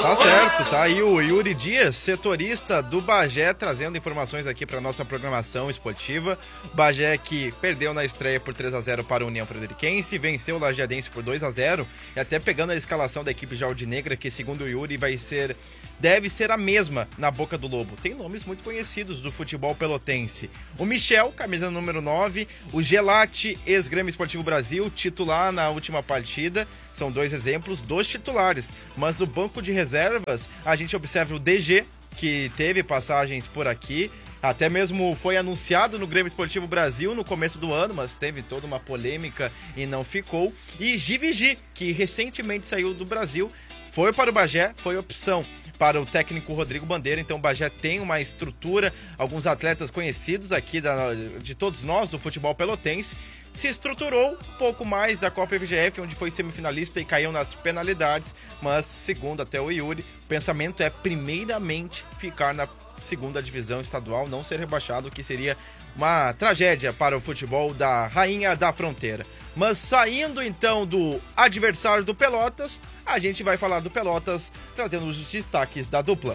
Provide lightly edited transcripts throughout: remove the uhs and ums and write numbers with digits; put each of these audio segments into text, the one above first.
Tá certo, tá aí o Yuri Dias, setorista do Bagé, trazendo informações aqui para nossa programação esportiva. Bagé que perdeu na estreia por 3-0 para a União Frederiquense, venceu o Lajeadense por 2-0 e até pegando a escalação da equipe jardinegra, que segundo o Yuri deve ser a mesma na Boca do Lobo. Tem nomes muito conhecidos do futebol pelotense. O Michel, camisa número 9, o Gelati, ex-Grêmio Esportivo Brasil, titular na última partida. São dois exemplos dos titulares, mas no banco de reservas a gente observa o DG, que teve passagens por aqui, até mesmo foi anunciado no Grêmio Esportivo Brasil no começo do ano, mas teve toda uma polêmica e não ficou. E Givigi, que recentemente saiu do Brasil, foi para o Bagé, foi opção para o técnico Rodrigo Bandeira. Então o Bagé tem uma estrutura, alguns atletas conhecidos aqui de todos nós do futebol pelotense. Se estruturou um pouco mais da Copa FGF, onde foi semifinalista e caiu nas penalidades, mas segundo até o Yuri, o pensamento é primeiramente ficar na segunda divisão estadual, não ser rebaixado, que seria uma tragédia para o futebol da Rainha da Fronteira. Mas saindo então do adversário do Pelotas, a gente vai falar do Pelotas, trazendo os destaques da dupla.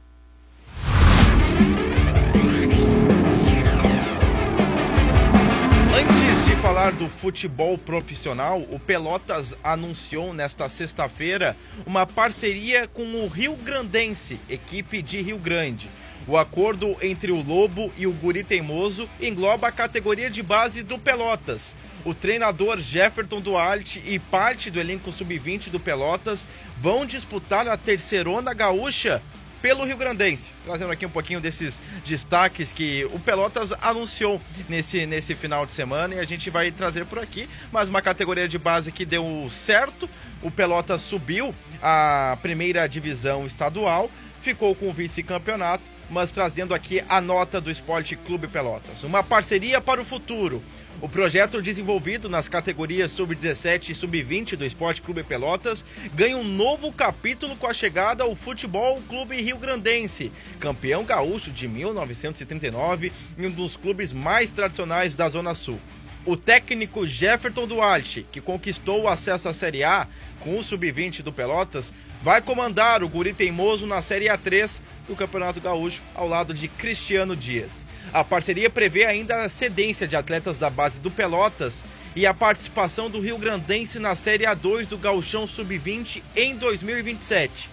Antes de falar do futebol profissional, o Pelotas anunciou nesta sexta-feira uma parceria com o Rio Grandense, equipe de Rio Grande. O acordo entre o Lobo e o Guri Teimoso engloba a categoria de base do Pelotas. O treinador Jefferton Duarte e parte do elenco sub-20 do Pelotas vão disputar a Terceirona Gaúcha pelo Rio Grandense. Trazendo aqui um pouquinho desses destaques que o Pelotas anunciou nesse final de semana, e a gente vai trazer por aqui. Mas uma categoria de base que deu certo. O Pelotas subiu à primeira divisão estadual, ficou com o vice-campeonato, mas trazendo aqui a nota do Esporte Clube Pelotas. Uma parceria para o futuro. O projeto desenvolvido nas categorias sub-17 e sub-20 do Esporte Clube Pelotas ganha um novo capítulo com a chegada ao Futebol Clube Rio Grandense, campeão gaúcho de 1939 e um dos clubes mais tradicionais da Zona Sul. O técnico Jefferton Duarte, que conquistou o acesso à Série A com o sub-20 do Pelotas, vai comandar o Guri Teimoso na Série A3 do Campeonato Gaúcho, ao lado de Cristiano Dias. A parceria prevê ainda a cedência de atletas da base do Pelotas e a participação do Rio Grandense na Série A2 do Gauchão Sub-20 em 2027.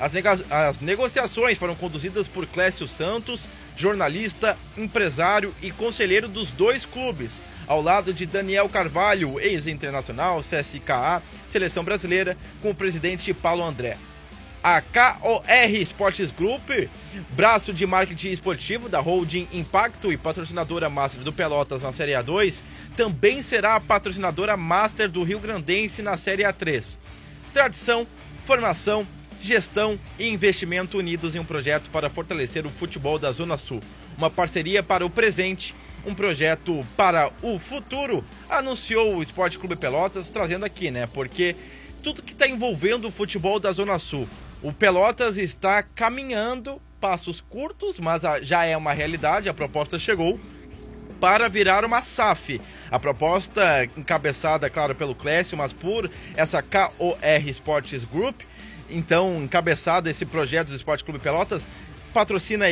As negociações foram conduzidas por Clécio Santos, jornalista, empresário e conselheiro dos dois clubes, ao lado de Daniel Carvalho, ex-internacional, CSKA, Seleção Brasileira, com o presidente Paulo André. A KOR Sports Group, braço de marketing esportivo da Holding Impacto e patrocinadora master do Pelotas na Série A2, também será a patrocinadora master do Rio Grandense na Série A3. Tradição, formação, gestão e investimento unidos em um projeto para fortalecer o futebol da Zona Sul. Uma parceria para o presente, um projeto para o futuro, anunciou o Esporte Clube Pelotas, trazendo aqui, né? Porque tudo que está envolvendo o futebol da Zona Sul. O Pelotas está caminhando, passos curtos, mas já é uma realidade, a proposta chegou para virar uma SAF. A proposta encabeçada, claro, pelo Clécio, mas por essa KOR Sports Group. Então, encabeçado esse projeto do Esporte Clube Pelotas, patrocina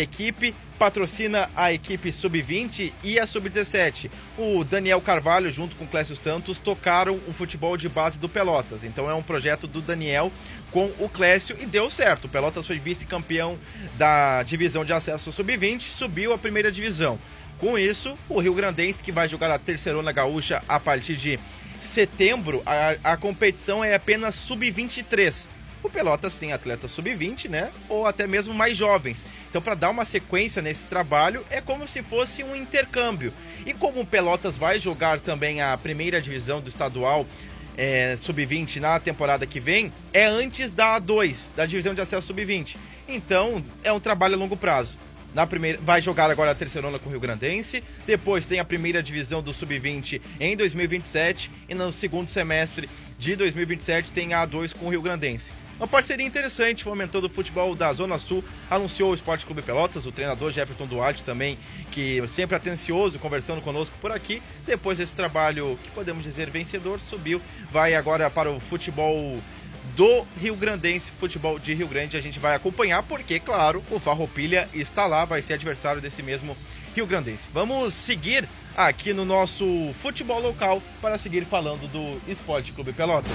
a equipe sub-20 e a sub-17. O Daniel Carvalho, junto com o Clécio Santos, tocaram o futebol de base do Pelotas. Então é um projeto do Daniel com o Clécio e deu certo. O Pelotas foi vice-campeão da divisão de acesso sub-20, subiu à primeira divisão. Com isso, o Rio Grandense, que vai jogar a Terceirona Gaúcha a partir de setembro, a competição é apenas sub-23. O Pelotas tem atletas sub-20, né? Ou até mesmo mais jovens. Então, para dar uma sequência nesse trabalho, é como se fosse um intercâmbio. E como o Pelotas vai jogar também a primeira divisão do estadual sub-20 na temporada que vem, é antes da A2, da divisão de acesso sub-20. Então, é um trabalho a longo prazo. Vai jogar agora a Terceirona com o Rio Grandense, depois tem a primeira divisão do sub-20 em 2027 e no segundo semestre de 2027 tem a A2 com o Rio Grandense. Uma parceria interessante, fomentando o futebol da Zona Sul, anunciou o Esporte Clube Pelotas, o treinador Jefferton Duarte também, que sempre atencioso, conversando conosco por aqui. Depois desse trabalho, que podemos dizer vencedor, subiu, vai agora para o futebol do Rio Grandense, futebol de Rio Grande. A gente vai acompanhar porque, claro, o Farroupilha está lá, vai ser adversário desse mesmo Rio Grandense. Vamos seguir aqui no nosso futebol local para seguir falando do Esporte Clube Pelotas.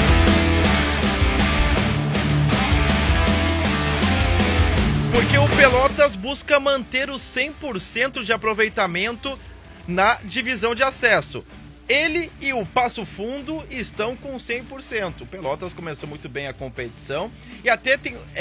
Porque o Pelotas busca manter o 100% de aproveitamento na divisão de acesso. Ele e o Passo Fundo estão com 100%. O Pelotas começou muito bem a competição e até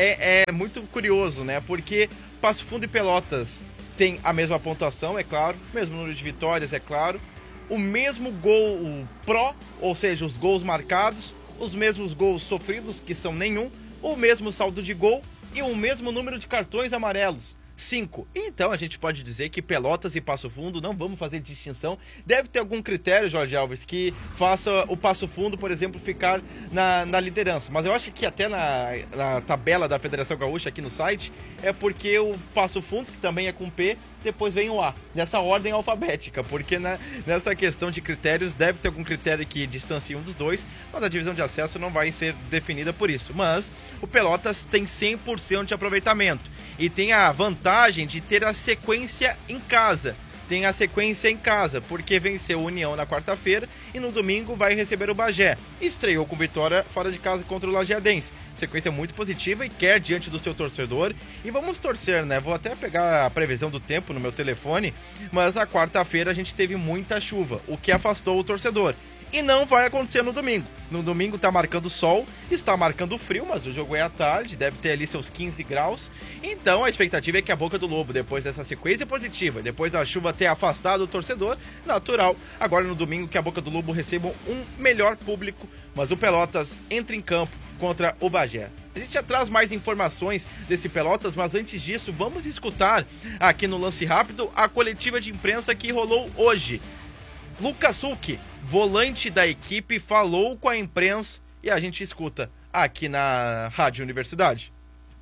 é muito curioso, né? Porque Passo Fundo e Pelotas têm a mesma pontuação, é claro, o mesmo número de vitórias, é claro, o mesmo gol pró, ou seja, os gols marcados, os mesmos gols sofridos, que são nenhum, o mesmo saldo de gol e o mesmo número de cartões amarelos, 5. Então a gente pode dizer que Pelotas e Passo Fundo, não vamos fazer distinção. Deve ter algum critério, Jorge Alves, que faça o Passo Fundo, por exemplo, ficar na liderança. Mas eu acho que até na tabela da Federação Gaúcha aqui no site, é porque o Passo Fundo, que também é com P, depois vem o A, nessa ordem alfabética, porque nessa questão de critérios, deve ter algum critério que distancie um dos dois, mas a divisão de acesso não vai ser definida por isso. Mas o Pelotas tem 100% de aproveitamento e tem a vantagem de ter a sequência em casa. Tem a sequência em casa, porque venceu o União na quarta-feira e no domingo vai receber o Bagé. Estreou com vitória fora de casa contra o Lajeadense. Sequência muito positiva e quer diante do seu torcedor. E vamos torcer, né? Vou até pegar a previsão do tempo no meu telefone, mas na quarta-feira a gente teve muita chuva, o que afastou o torcedor. E não vai acontecer no domingo. No domingo tá marcando sol, está marcando frio, mas o jogo é à tarde, deve ter ali seus 15 graus. Então a expectativa é que a Boca do Lobo, depois dessa sequência positiva, depois da chuva ter afastado o torcedor, natural, agora no domingo que a Boca do Lobo receba um melhor público, mas o Pelotas entra em campo contra o Bagé. A gente já traz mais informações desse Pelotas, mas antes disso, vamos escutar aqui no Lance Rápido a coletiva de imprensa que rolou hoje. Lucas Sulk, volante da equipe, falou com a imprensa e a gente escuta aqui na Rádio Universidade.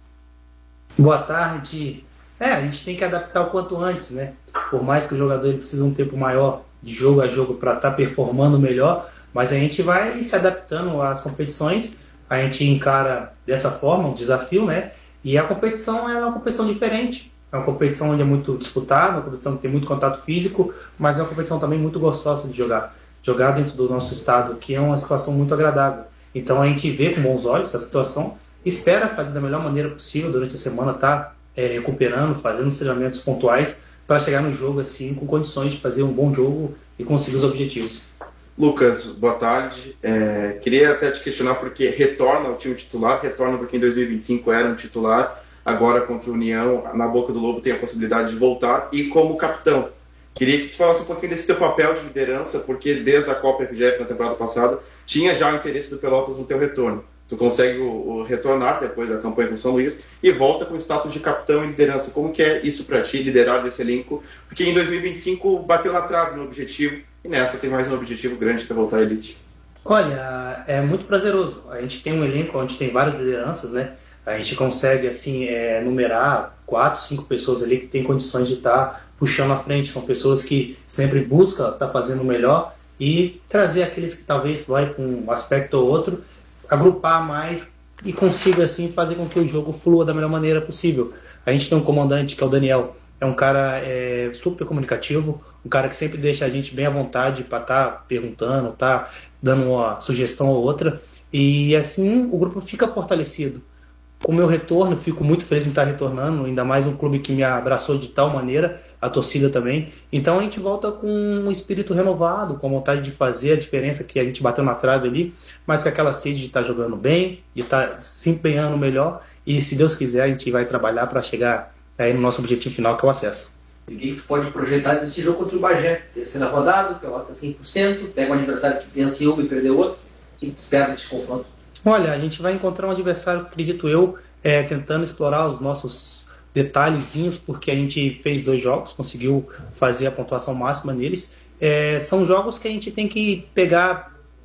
Boa tarde. A gente tem que adaptar o quanto antes, né? Por mais que o jogador precise de um tempo maior de jogo a jogo para estar performando melhor, mas a gente vai se adaptando às competições, a gente encara dessa forma um desafio, né? E a competição é uma competição diferente. É uma competição onde é muito disputada, uma competição que tem muito contato físico, mas é uma competição também muito gostosa de jogar. Jogar dentro do nosso estado, que é uma situação muito agradável. Então a gente vê com bons olhos essa situação, espera fazer da melhor maneira possível durante a semana, recuperando, fazendo os treinamentos pontuais, para chegar no jogo assim com condições de fazer um bom jogo e conseguir os objetivos. Lucas, boa tarde. Queria até te questionar porque retorna ao time titular, retorna porque em 2025 era um titular, agora contra a União, na Boca do Lobo tem a possibilidade de voltar e como capitão. Queria que tu falasse um pouquinho desse teu papel de liderança, porque desde a Copa FGF na temporada passada tinha já o interesse do Pelotas no teu retorno. Tu consegue retornar depois da campanha com São Luís e volta com o status de capitão e liderança. Como que é isso para ti, liderar esse elenco? Porque em 2025 bateu na trave no objetivo e nessa tem mais um objetivo grande que é voltar à elite. Olha, é muito prazeroso. A gente tem um elenco onde tem várias lideranças, né? A gente consegue, assim, numerar 4, 5 pessoas ali que têm condições de estar puxando à frente. São pessoas que sempre buscam estar fazendo o melhor e trazer aqueles que talvez vai com um aspecto ou outro, agrupar mais e consiga, assim, fazer com que o jogo flua da melhor maneira possível. A gente tem um comandante que é o Daniel. É um cara super comunicativo, um cara que sempre deixa a gente bem à vontade para estar perguntando, estar dando uma sugestão ou outra. E, assim, o grupo fica fortalecido. Com o meu retorno, fico muito feliz em estar retornando, ainda mais um clube que me abraçou de tal maneira, a torcida também. Então a gente volta com um espírito renovado, com a vontade de fazer a diferença que a gente bateu na trave ali, mas com aquela sede de estar jogando bem, de estar se empenhando melhor e, se Deus quiser, a gente vai trabalhar para chegar aí no nosso objetivo final, que é o acesso. O que tu pode projetar desse jogo contra o Bagé? Terceira rodada, Pelota 100%, pega um adversário que pensa em um e perdeu outro. O que tu espera desse confronto? Olha, a gente vai encontrar um adversário, acredito eu, tentando explorar os nossos detalhezinhos, porque a gente fez 2 jogos, conseguiu fazer a pontuação máxima neles. São jogos que a gente tem que pegar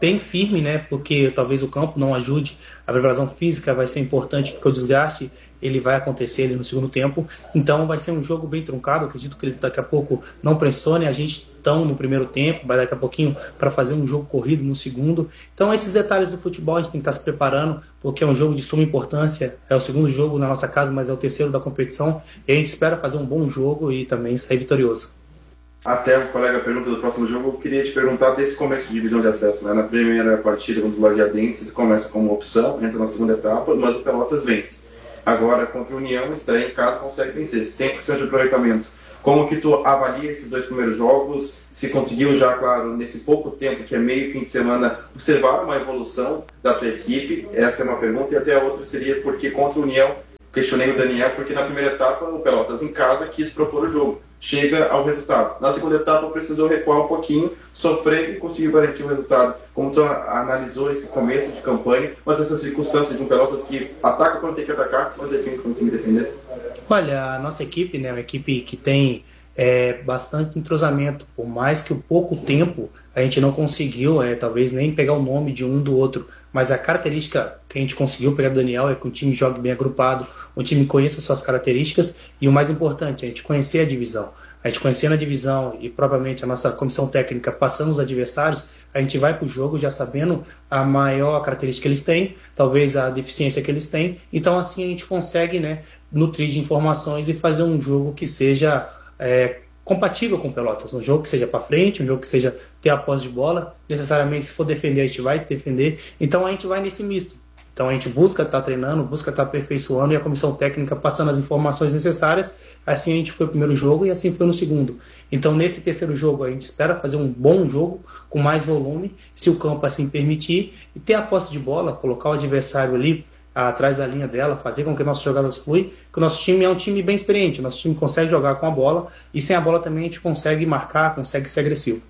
bem firme, né? Porque talvez o campo não ajude, a preparação física vai ser importante, porque o desgaste ele vai acontecer ali no segundo tempo. Então vai ser um jogo bem truncado. Acredito que eles daqui a pouco não pressionem a gente tão no primeiro tempo, vai daqui a pouquinho para fazer um jogo corrido no segundo. Então esses detalhes do futebol a gente tem que estar se preparando, porque é um jogo de suma importância. É o segundo jogo na nossa casa, mas é o terceiro da competição, e a gente espera fazer um bom jogo e também sair vitorioso. Até o colega pergunta do próximo jogo, eu queria te perguntar desse começo de divisão de acesso, né? Na primeira partida contra o Lajeadense começa como opção, entra na segunda etapa, mas o Pelotas vence. Agora, contra o União, estreia em casa, consegue vencer, 100% de aproveitamento. Como que tu avalia esses 2 primeiros jogos? Se conseguiu já, claro, nesse pouco tempo, que é meio fim de semana, observar uma evolução da tua equipe? Essa é uma pergunta. E até a outra seria porque contra o União, questionei o Daniel, porque na primeira etapa o Pelotas em casa quis propor o jogo. Chega ao resultado. Na segunda etapa precisou recuar um pouquinho, sofrer e conseguiu garantir o resultado. Como tu analisou esse começo de campanha, mas essas circunstâncias de um Pelotas que ataca quando tem que atacar, mas defende quando tem que defender? Olha, a nossa equipe, né, é uma equipe que tem bastante entrosamento, por mais que o pouco tempo a gente não conseguiu, talvez nem pegar o nome de um do outro, mas a característica que a gente conseguiu pegar do Daniel é que o time jogue bem agrupado, o time conheça suas características e o mais importante, a gente conhecer a divisão. A gente conhecendo a divisão e propriamente a nossa comissão técnica passando os adversários, a gente vai para o jogo já sabendo a maior característica que eles têm, talvez a deficiência que eles têm, então assim a gente consegue, né, nutrir de informações e fazer um jogo que seja compatível com o Pelotas, um jogo que seja para frente, um jogo que seja ter a posse de bola, necessariamente se for defender a gente vai defender, então a gente vai nesse misto. Então a gente busca estar treinando, busca estar aperfeiçoando e a comissão técnica passando as informações necessárias, assim a gente foi no primeiro jogo e assim foi no segundo. Então nesse terceiro jogo a gente espera fazer um bom jogo, com mais volume, se o campo assim permitir, e ter a posse de bola, colocar o adversário ali atrás da linha dela, fazer com que nossas jogadas fluem, que o nosso time é um time bem experiente, o nosso time consegue jogar com a bola e sem a bola também a gente consegue marcar, consegue ser agressivo.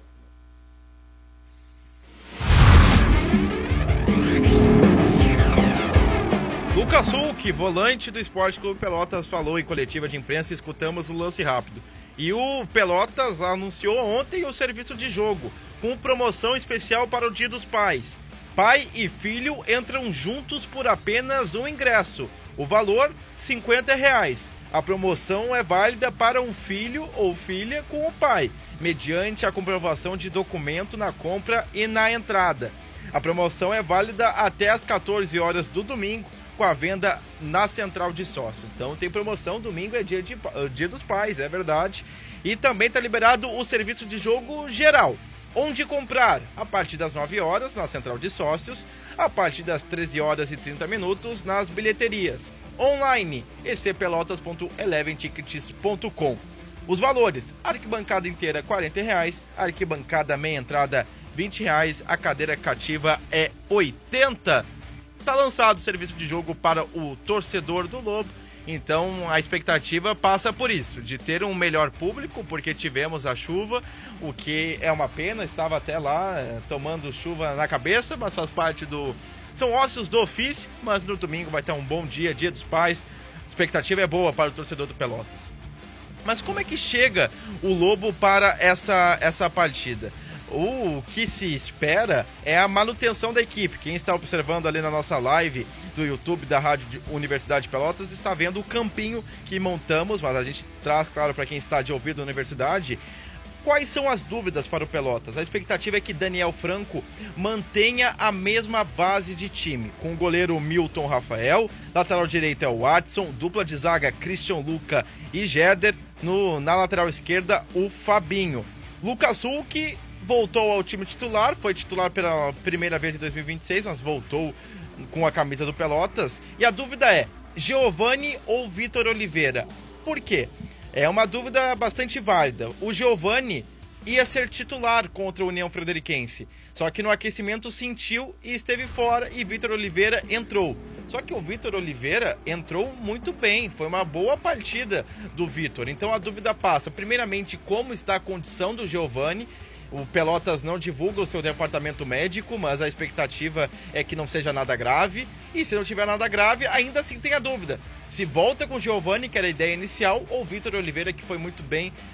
Lucas Hulk, volante do Esporte Clube Pelotas, falou em coletiva de imprensa, escutamos o lance rápido. E o Pelotas anunciou ontem o serviço de jogo, com promoção especial para o Dia dos Pais. Pai e filho entram juntos por apenas um ingresso. O valor, R$50. A promoção é válida para um filho ou filha com o pai, mediante a comprovação de documento na compra e na entrada. A promoção é válida até às 14 horas do domingo, com a venda na Central de Sócios. Então tem promoção, domingo é dia dos pais, é verdade. E também está liberado o serviço de jogo geral. Onde comprar? A partir das 9 horas na Central de Sócios, a partir das 13 horas e 30 minutos nas bilheterias. Online, ecpelotas.eleventickets.com. Os valores: arquibancada inteira R$40, arquibancada meia entrada R$20, a cadeira cativa é R$80. Está lançado o serviço de jogo para o torcedor do Lobo. Então a expectativa passa por isso, de ter um melhor público, porque tivemos a chuva, o que é uma pena, estava até lá tomando chuva na cabeça, mas faz parte do... São ócios do ofício, mas no domingo vai ter um bom dia, Dia dos Pais, a expectativa é boa para o torcedor do Pelotas. Mas como é que chega o Lobo para essa partida? O que se espera é a manutenção da equipe. Quem está observando ali na nossa live do YouTube da Rádio Universidade de Pelotas está vendo o campinho que montamos, mas a gente traz, claro, para quem está de ouvido da universidade. Quais são as dúvidas para o Pelotas? A expectativa é que Daniel Franco mantenha a mesma base de time, com o goleiro Milton Rafael, lateral direito é o Watson, dupla de zaga Christian Luca e Jeder, na lateral esquerda o Fabinho. Lucas Hulk voltou ao time titular, foi titular pela primeira vez em 2026, mas voltou com a camisa do Pelotas. E a dúvida é, Giovani ou Vitor Oliveira? Por quê? É uma dúvida bastante válida. O Giovani ia ser titular contra a União Frederiquense, só que no aquecimento sentiu e esteve fora, e Vitor Oliveira entrou. Só que o Vitor Oliveira entrou muito bem, foi uma boa partida do Vitor. Então a dúvida passa, primeiramente, como está a condição do Giovani. O Pelotas não divulga o seu departamento médico, mas a expectativa é que não seja nada grave. E se não tiver nada grave, ainda assim tem a dúvida. Se volta com o Giovani, que era a ideia inicial, ou Vitor Oliveira, que foi muito bem,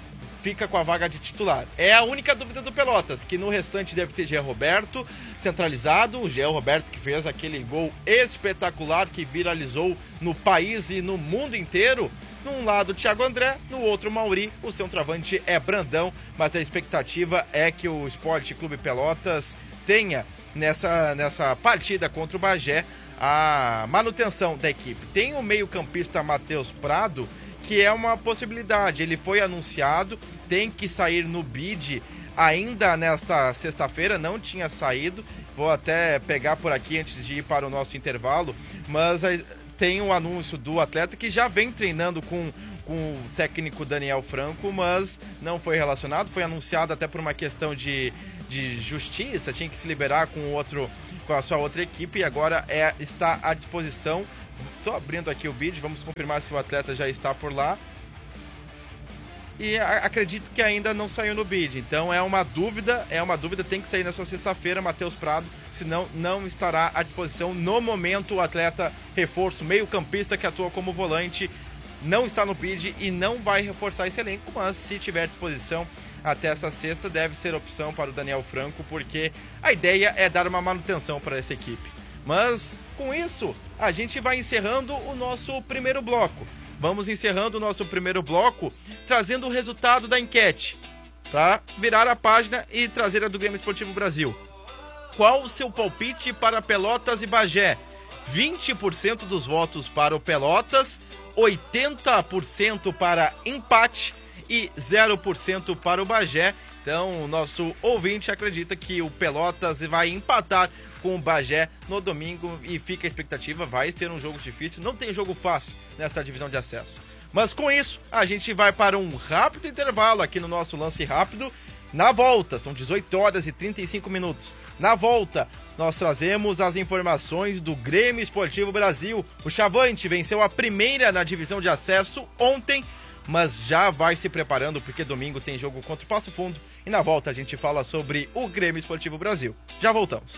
fica com a vaga de titular. É a única dúvida do Pelotas, que no restante deve ter Jean Roberto centralizado, o Jean Roberto que fez aquele gol espetacular que viralizou no país e no mundo inteiro. Num lado Thiago André, no outro Mauri, o centroavante é Brandão, mas a expectativa é que o Sport Clube Pelotas tenha nessa partida contra o Bagé a manutenção da equipe. Tem o meio-campista Matheus Prado, que é uma possibilidade, ele foi anunciado, tem que sair no bid ainda nesta sexta-feira, não tinha saído, vou até pegar por aqui antes de ir para o nosso intervalo, mas tem um anúncio do atleta que já vem treinando com o técnico Daniel Franco, mas não foi relacionado, foi anunciado até por uma questão de justiça, tinha que se liberar com a sua outra equipe e agora está à disposição. Estou abrindo aqui o bid, vamos confirmar se o atleta já está por lá. E acredito que ainda não saiu no bid, então é uma dúvida, tem que sair nessa sexta-feira, Matheus Prado, senão não estará à disposição. No momento, o atleta reforço, meio-campista que atua como volante, não está no bid e não vai reforçar esse elenco, mas se tiver à disposição até essa sexta, deve ser opção para o Daniel Franco, porque a ideia é dar uma manutenção para essa equipe. Mas, com isso, a gente vai encerrando o nosso primeiro bloco. Vamos encerrando o nosso primeiro bloco, trazendo o resultado da enquete, para virar a página e trazer a do Grêmio Esportivo Brasil. Qual o seu palpite para Pelotas e Bagé? 20% dos votos para o Pelotas, 80% para empate e 0% para o Bagé. Então, o nosso ouvinte acredita que o Pelotas vai empatar com o Bagé no domingo e fica a expectativa, vai ser um jogo difícil, não tem jogo fácil nessa divisão de acesso. Mas com isso, a gente vai para um rápido intervalo aqui no nosso Lance Rápido. Na volta, são 18 horas e 35 minutos. Na volta, nós trazemos as informações do Grêmio Esportivo Brasil. O Chavante venceu a primeira na divisão de acesso ontem, mas já vai se preparando porque domingo tem jogo contra o Passo Fundo. E na volta a gente fala sobre o Grêmio Esportivo Brasil. Já voltamos.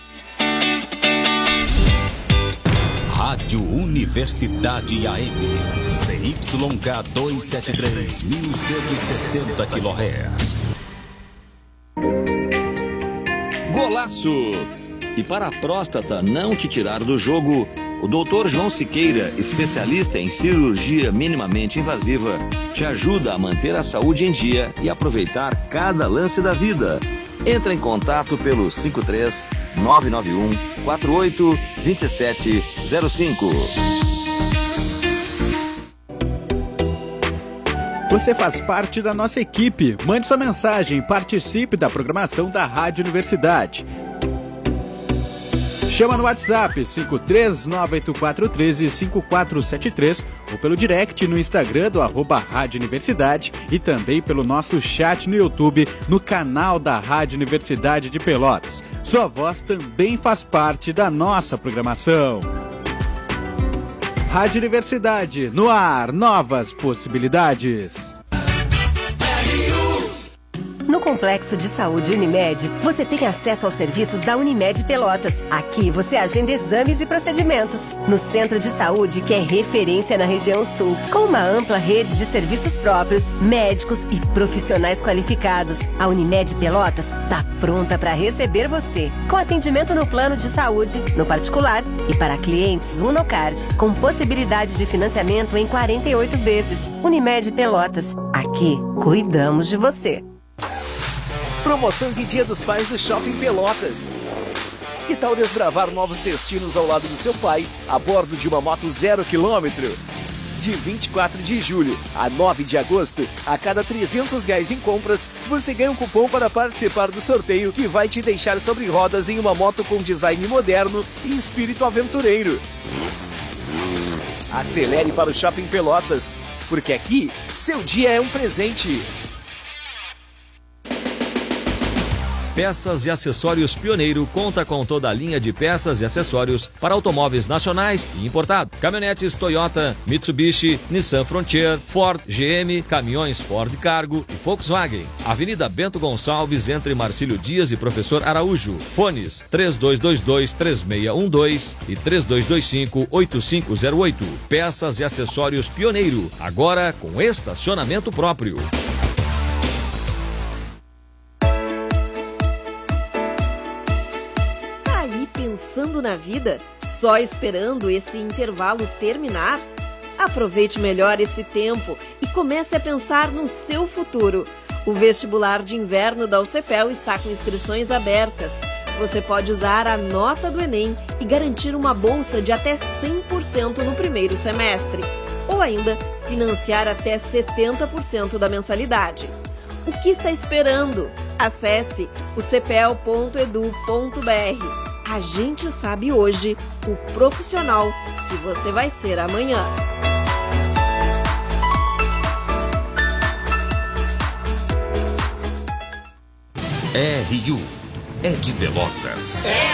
Rádio Universidade AM, CYK 273, 1160 kHz. Golaço! E para a próstata não te tirar do jogo, o Dr. João Siqueira, especialista em cirurgia minimamente invasiva, te ajuda a manter a saúde em dia e aproveitar cada lance da vida. Entra em contato pelo 53 991 48 2705. Você faz parte da nossa equipe. Mande sua mensagem e participe da programação da Rádio Universidade. Chama no WhatsApp 53984135473 ou pelo direct no Instagram do @Rádio Universidade e também pelo nosso chat no YouTube no canal da Rádio Universidade de Pelotas. Sua voz também faz parte da nossa programação. Rádio Universidade, no ar, novas possibilidades. No Complexo de Saúde Unimed, você tem acesso aos serviços da Unimed Pelotas. Aqui você agenda exames e procedimentos. No Centro de Saúde, que é referência na região sul, com uma ampla rede de serviços próprios, médicos e profissionais qualificados. A Unimed Pelotas está pronta para receber você, com atendimento no plano de saúde, no particular e para clientes Unocard, com possibilidade de financiamento em 48 vezes. Unimed Pelotas, aqui cuidamos de você. Promoção de Dia dos Pais do Shopping Pelotas. Que tal desbravar novos destinos ao lado do seu pai, a bordo de uma moto 0 km? De 24 de julho a 9 de agosto, a cada R$300 em compras, você ganha um cupom para participar do sorteio que vai te deixar sobre rodas em uma moto com design moderno e espírito aventureiro. Acelere para o Shopping Pelotas, porque aqui, seu dia é um presente. Peças e Acessórios Pioneiro conta com toda a linha de peças e acessórios para automóveis nacionais e importados. Caminhonetes Toyota, Mitsubishi, Nissan Frontier, Ford, GM, caminhões Ford Cargo e Volkswagen. Avenida Bento Gonçalves, entre Marcílio Dias e Professor Araújo. Fones 3222-3612 e 3225-8508. Peças e Acessórios Pioneiro, agora com estacionamento próprio. vida, só esperando esse intervalo terminar? Aproveite melhor esse tempo e comece a pensar no seu futuro. O vestibular de inverno da UCPEL está com inscrições abertas. Você pode usar a nota do Enem e garantir uma bolsa de até 100% no primeiro semestre. Ou ainda, financiar até 70% da mensalidade. O que está esperando? Acesse ucpel.edu.br. A gente sabe hoje o profissional que você vai ser amanhã. RU é de Pelotas.